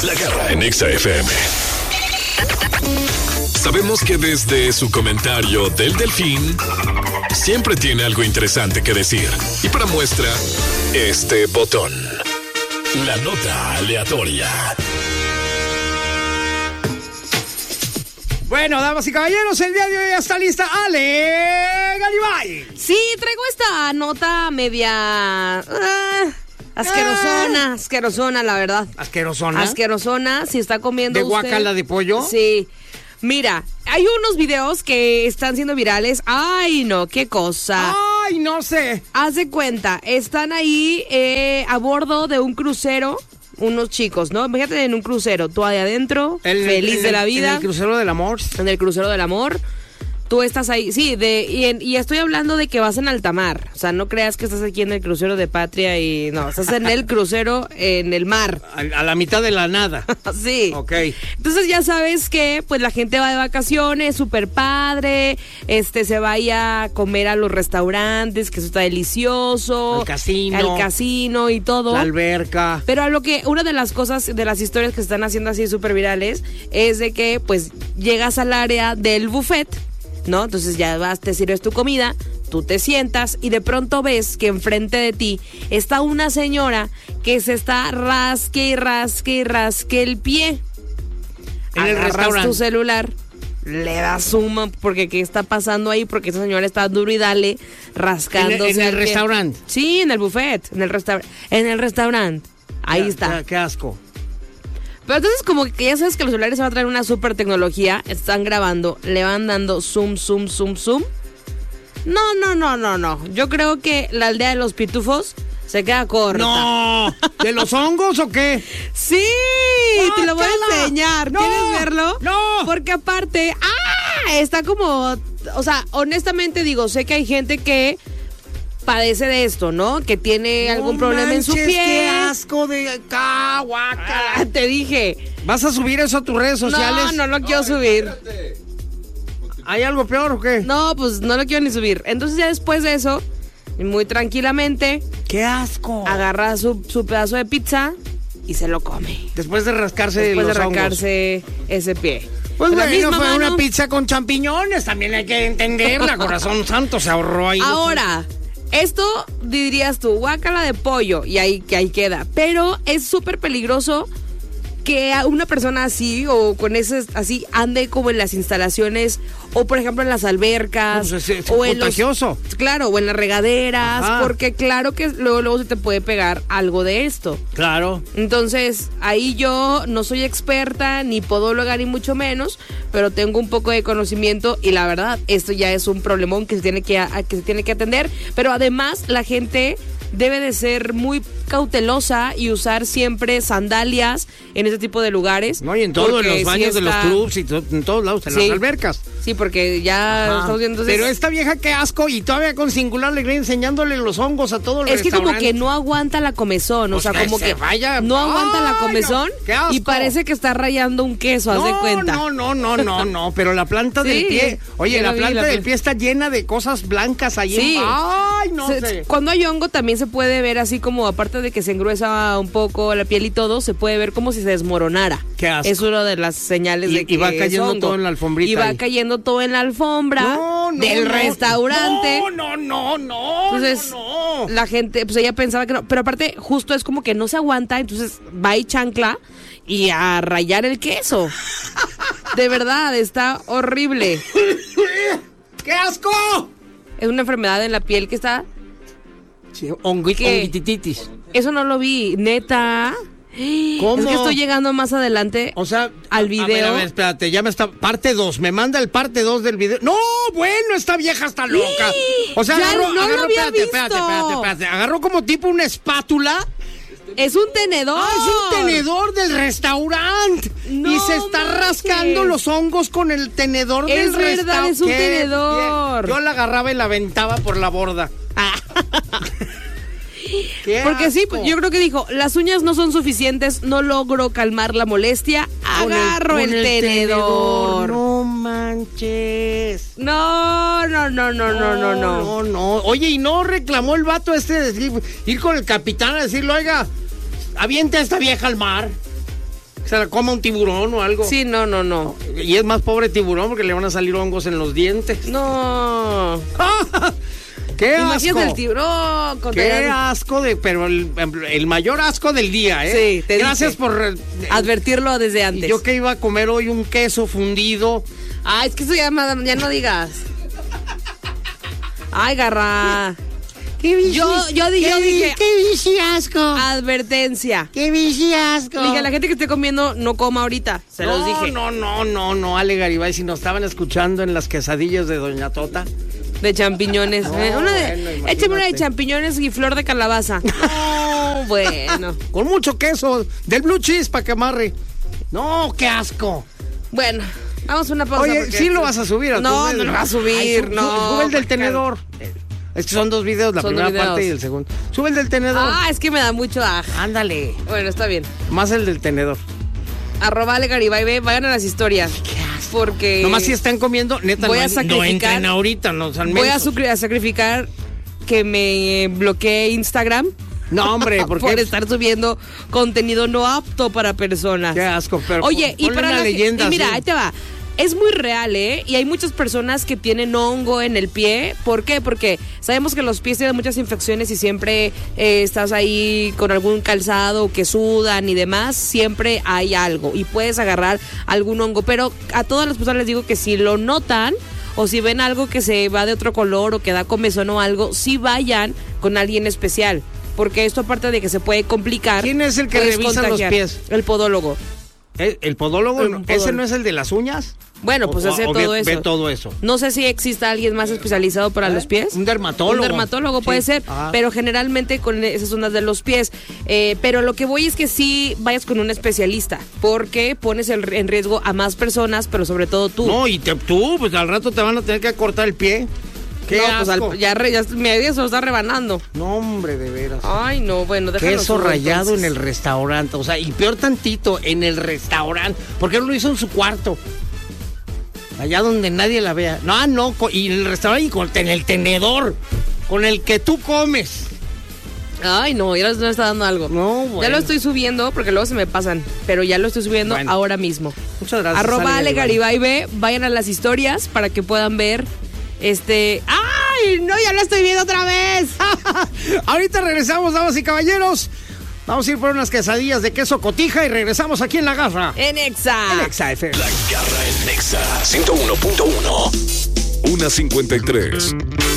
La Garra en Exa FM. Sabemos que desde su comentario del Delfín siempre tiene algo interesante que decir. Y para muestra, este botón. La nota aleatoria. Bueno, damas y caballeros, el día de hoy ya está lista Ale Garibay. Sí, traigo esta nota media asquerosona, la verdad. ¿Asquerosona? Si está comiendo ¿De usted. guacala de pollo? Sí. Mira, hay unos videos que están siendo virales. Ay, no, qué cosa. Ay, no sé. Haz de cuenta, están ahí a bordo de un crucero. Unos chicos, ¿no? Imagínate en un crucero, tú ahí adentro, feliz de la vida. En el crucero del amor. En el crucero del amor. Tú estás ahí, sí, y estoy hablando de que vas en alta mar. O sea, no creas que estás aquí en el crucero de Patria y no, estás en el crucero en el mar. A la mitad de la nada. Sí. Ok. Entonces ya sabes que pues la gente va de vacaciones, súper padre, se vaya a comer a los restaurantes, que eso está delicioso. Al casino y todo. La alberca. Pero una de las cosas, de las historias que se están haciendo así súper virales, es de que pues llegas al área del buffet, ¿no? Entonces ya vas, te sirves tu comida, tú te sientas y de pronto ves que enfrente de ti está una señora que se está rasque el pie. En el restaurante. Tu celular, le das zoom porque qué está pasando ahí, porque esa señora está duro y dale rascándose. ¿En el restaurante? Sí, en el buffet, en el restaurante. Ahí está. Qué asco. Pero entonces como que ya sabes que los celulares van a traer una super tecnología, están grabando, le van dando zoom. No. Yo creo que la aldea de los pitufos se queda corta. No, ¿de los hongos o qué? Sí, te lo voy a enseñar. No, ¿Quieres verlo? No. Porque aparte, está como, o sea, honestamente digo, sé que hay gente que padece de esto, ¿no? Que tiene algún problema en su pie. ¡Qué asco de guácala! Te dije. ¿Vas a subir eso a tus redes sociales? No lo quiero subir. ¿Hay algo peor o qué? No, pues no lo quiero ni subir. Entonces ya después de eso, muy tranquilamente, ¡qué asco! agarra su pedazo de pizza y se lo come. Después de rascarse los hongos. Ese pie. Pues De la bueno, misma fue mano, una pizza con champiñones, también hay que entenderla, corazón santo, se ahorró ahí. Ahora, esto dirías tú, guácala de pollo, y ahí queda. Pero es súper peligroso que a una persona así o con ese así ande como en las instalaciones o por ejemplo en las albercas pues es o en contagioso. o en las regaderas. Ajá. Porque claro que luego se te puede pegar algo de esto. Claro. Entonces ahí yo no soy experta ni podóloga ni mucho menos, pero tengo un poco de conocimiento y la verdad esto ya es un problemón que se tiene que atender. Pero además la gente debe de ser muy cautelosa y usar siempre sandalias en ese tipo de lugares. No, y en todo, en los baños de los clubs y en todos lados, en las albercas. Sí, porque ya estamos viendo. Entonces, pero esta vieja, qué asco, y todavía con singular alegría enseñándole los hongos a todo el es que restaurante. como que no aguanta la comezón, pues o sea, como que vaya. no aguanta la comezón no, y parece que está rayando un queso, haz de cuenta. No, pero la planta del pie, oye, la planta del pie está llena de cosas blancas ahí. Sí. Ay, no sé. Cuando hay hongo también se puede ver así como, aparte de que se engruesa un poco la piel y todo, se puede ver como si se desmoronara. Qué asco. Es una de las señales de que y va cayendo es todo en la alfombrita. Y va cayendo todo en la alfombra del restaurante. No. Entonces, la gente, pues ella pensaba que no, pero aparte justo es como que no se aguanta, entonces va y chancla y a rayar el queso. De verdad, está horrible. ¡Qué asco! Es una enfermedad en la piel que está... Sí, honguititis. Eso no lo vi, neta. ¿Cómo? Es que estoy llegando más adelante, o sea, al video. A ver, espérate, ya me está... Parte 2, me manda el parte 2 del video. ¡No! Bueno, esta vieja está loca. O sea, ya agarró, no lo había espérate. Agarró como tipo una espátula. Es un tenedor. Es un tenedor del restaurante. No y se está rascando los hongos con el tenedor del restaurante. Es verdad, es un tenedor. Yo la agarraba y la aventaba por la borda. Porque sí, yo creo que dijo, las uñas no son suficientes, no logro calmar la molestia, agarro el tenedor. No manches. No. Oye, y no reclamó el vato de ir con el capitán a decirle, oiga, avienta a esta vieja al mar. Que se la coma un tiburón o algo. Sí, no. Y es más pobre tiburón porque le van a salir hongos en los dientes. No. ¡Qué asco! Imagínate el tiburón. ¡Qué asco! Pero el mayor asco del día, ¿eh? Sí, te Gracias dije. por Advertirlo desde antes. Yo que iba a comer hoy un queso fundido. Ay, es que eso ya no digas. Ay, garra. Yo dije. ¡Qué viciasco! Advertencia. ¡Qué viciasco! Dije, a la gente que esté comiendo, no coma ahorita. Los dije. No, Ale Garibay, si nos estaban escuchando en las quesadillas de Doña Tota. De champiñones. Échame una de champiñones y flor de calabaza. No, bueno. Con mucho queso, del blue cheese para que amarre. No, qué asco. Bueno, vamos a una pausa. Oye, sí lo vas a subir. No lo vas a subir, Sube el del tenedor. Es que son 2 videos, la primera parte y el segundo. Sube el del tenedor. Es que me da mucho Ándale. Bueno, está bien. Más el del tenedor. @Garibay, vayan a las historias. Qué asco. Porque nomás si están comiendo, neta, voy a no sacrificar, entren ahorita, no sean voy a mensos. sacrificar que me bloquee Instagram. No, hombre, por porque estar subiendo contenido no apto para personas. Qué asco, pero oye, y para una leyenda. y mira, así. ahí te va. Es muy real, ¿eh? Y hay muchas personas que tienen hongo en el pie. ¿Por qué? Porque sabemos que los pies tienen muchas infecciones y siempre estás ahí con algún calzado que sudan y demás. Siempre hay algo y puedes agarrar algún hongo. Pero a todas las personas les digo que si lo notan o si ven algo que se va de otro color o que da comezón o algo, sí vayan con alguien especial. Porque esto, aparte de que se puede complicar. ¿Quién es el que puedes revisa contagiar. los pies? El podólogo. ¿El podólogo? El podólogo. ¿Ese no es el de las uñas? Bueno, pues hace todo eso. Ve todo eso. No sé si exista alguien más especializado para los pies. Un dermatólogo. Un dermatólogo puede ser, pero generalmente con esas zonas de los pies. Pero lo que voy es que sí vayas con un especialista, porque pones en riesgo a más personas, pero sobre todo tú. No, y tú, pues al rato te van a tener que cortar el pie. ¡Qué asco! Pues ya medio se lo está rebanando. No, hombre, de veras. Ay, no, bueno, déjalo. Queso rallado en el restaurante. O sea, y peor tantito, en el restaurante. ¿Por qué no lo hizo en su cuarto? Allá donde nadie la vea. No, y en el restaurante y en el tenedor. Con el que tú comes. Ay, no, ya no está dando algo. No, bueno. Ya lo estoy subiendo porque luego se me pasan. Pero ya lo estoy subiendo ahora mismo. Muchas gracias. @Ale Garibay B, vayan a las historias para que puedan ver. ¡Ay! No, ya lo estoy viendo otra vez. Ahorita regresamos, damas y caballeros. Vamos a ir por unas quesadillas de queso cotija y regresamos aquí en La Garra. En Exa. En Exa FM. La Garra en Exa 101.1. 1:53.